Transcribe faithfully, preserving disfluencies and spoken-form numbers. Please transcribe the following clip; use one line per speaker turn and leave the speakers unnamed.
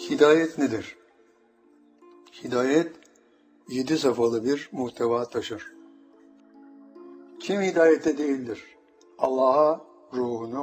Hidayet nedir? Hidayet, yedi safhalı bir muhteva taşır. Kim hidayette değildir? Allah'a ruhunu